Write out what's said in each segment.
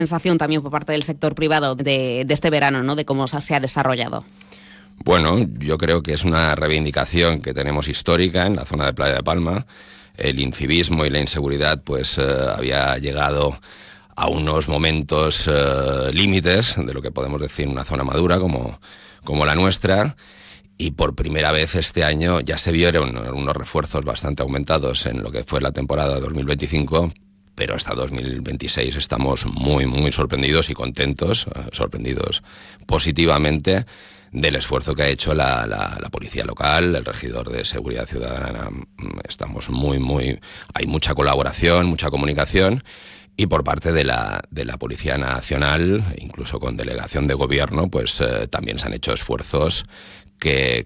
sensación también por parte del sector privado de este verano, ¿no? De cómo se ha desarrollado. Bueno, yo creo que es una reivindicación que tenemos histórica en la zona de Playa de Palma. El incivismo y la inseguridad pues había llegado a unos momentos límites de lo que podemos decir una zona madura como la nuestra, y por primera vez este año ya se vieron unos refuerzos bastante aumentados en lo que fue la temporada 2025, pero hasta 2026 estamos muy, muy sorprendidos y contentos, sorprendidos positivamente del esfuerzo que ha hecho la policía local, el regidor de Seguridad Ciudadana. Estamos hay mucha colaboración, mucha comunicación, y por parte de la Policía Nacional, incluso con delegación de gobierno, pues también se han hecho esfuerzos que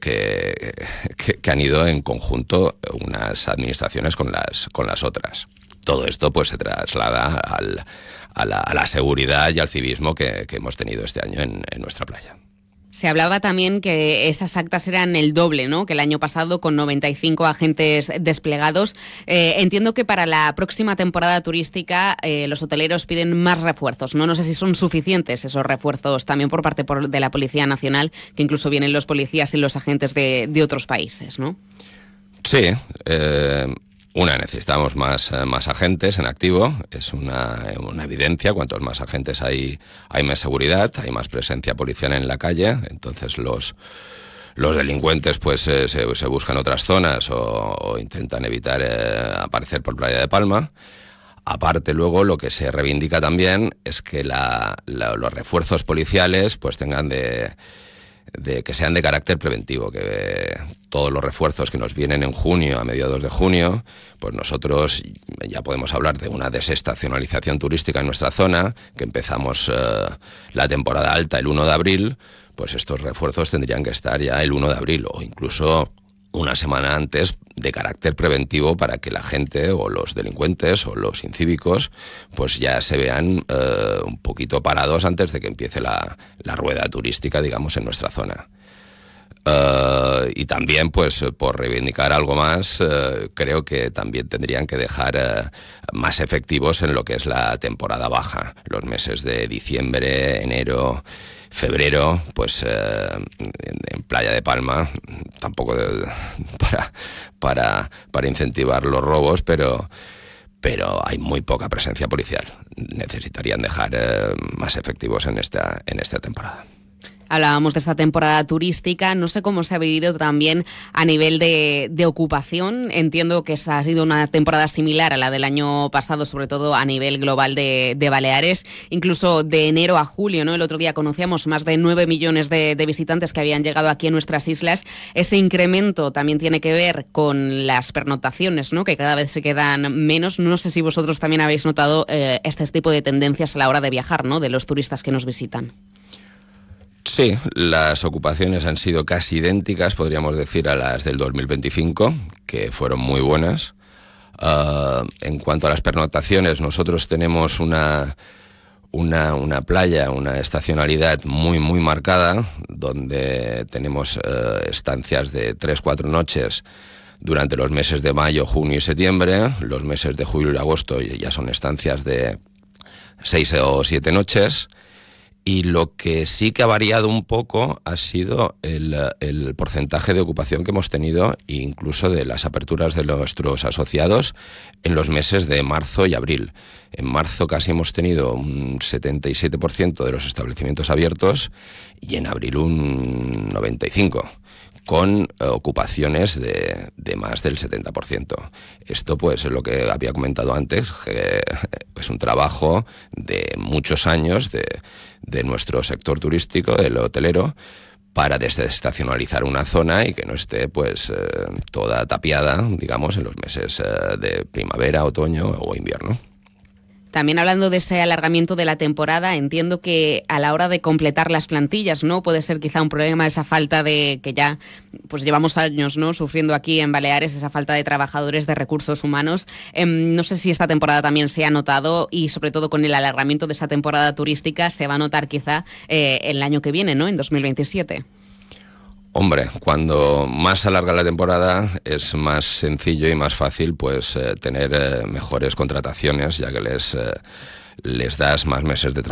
han ido en conjunto unas administraciones con las otras. Todo esto pues se traslada a la seguridad y al civismo que hemos tenido este año en nuestra playa. Se hablaba también que esas actas eran el doble, ¿no?, que el año pasado, con 95 agentes desplegados. Entiendo que para la próxima temporada turística los hoteleros piden más refuerzos, ¿no? No sé si son suficientes esos refuerzos también por parte de la Policía Nacional, que incluso vienen los policías y los agentes de otros países, ¿no? Sí, necesitamos más agentes en activo, es una evidencia. Cuantos más agentes hay más seguridad, hay más presencia policial en la calle. Entonces los delincuentes pues se buscan otras zonas o intentan evitar aparecer por Playa de Palma. Aparte, luego lo que se reivindica también es que los refuerzos policiales pues tengan que sean de carácter preventivo, que todos los refuerzos que nos vienen en junio, a mediados de junio, pues nosotros ya podemos hablar de una desestacionalización turística en nuestra zona, que empezamos la temporada alta el 1 de abril, pues estos refuerzos tendrían que estar ya el 1 de abril o incluso una semana antes, de carácter preventivo, para que la gente o los delincuentes o los incívicos pues ya se vean un poquito parados antes de que empiece la rueda turística, digamos, en nuestra zona. Y también, pues por reivindicar algo más, creo que también tendrían que dejar más efectivos en lo que es la temporada baja, los meses de diciembre, enero, febrero, pues en Playa de Palma, tampoco para incentivar los robos, pero hay muy poca presencia policial. Necesitarían dejar más efectivos en esta temporada. Hablábamos de esta temporada turística, no sé cómo se ha vivido también a nivel de ocupación. Entiendo que esa ha sido una temporada similar a la del año pasado, sobre todo a nivel global de Baleares, incluso de enero a julio, ¿no? El otro día conocíamos más de 9 millones de visitantes que habían llegado aquí a nuestras islas. Ese incremento también tiene que ver con las pernoctaciones, ¿no?, que cada vez se quedan menos. No sé si vosotros también habéis notado este tipo de tendencias a la hora de viajar, ¿no?, de los turistas que nos visitan. Sí, las ocupaciones han sido casi idénticas, podríamos decir, a las del 2025, que fueron muy buenas. En cuanto a las pernoctaciones, nosotros tenemos una playa, una estacionalidad muy, muy marcada, donde tenemos estancias de 3-4 noches durante los meses de mayo, junio y septiembre. Los meses de julio y agosto ya son estancias de 6 o 7 noches. Y lo que sí que ha variado un poco ha sido el porcentaje de ocupación que hemos tenido, incluso de las aperturas de nuestros asociados en los meses de marzo y abril. En marzo casi hemos tenido un 77% de los establecimientos abiertos y en abril un 95%. Con ocupaciones de más del 70%. Esto pues es lo que había comentado antes, que es un trabajo de muchos años de nuestro sector turístico, del hotelero, para desestacionalizar una zona y que no esté pues toda tapiada, digamos, en los meses de primavera, otoño o invierno. También hablando de ese alargamiento de la temporada, entiendo que a la hora de completar las plantillas, ¿no?, puede ser quizá un problema esa falta de, que ya pues llevamos años, ¿no?, sufriendo aquí en Baleares, esa falta de trabajadores, de recursos humanos. No sé si esta temporada también se ha notado, y sobre todo con el alargamiento de esa temporada turística se va a notar quizá el año que viene, ¿no?, en 2027. Hombre, cuando más se alarga la temporada es más sencillo y más fácil pues tener mejores contrataciones, ya que les das más meses de trabajo.